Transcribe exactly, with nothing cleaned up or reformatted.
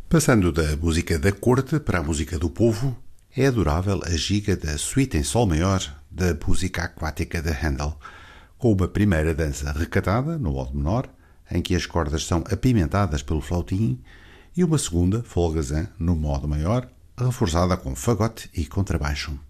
Passando da música da corte para a música do povo, é adorável a giga da suíte em sol maior da música aquática de Handel, com uma primeira dança recatada, no modo menor, em que as cordas são apimentadas pelo flautim, e uma segunda, folgazã, no modo maior, reforçada com fagote e contrabaixo.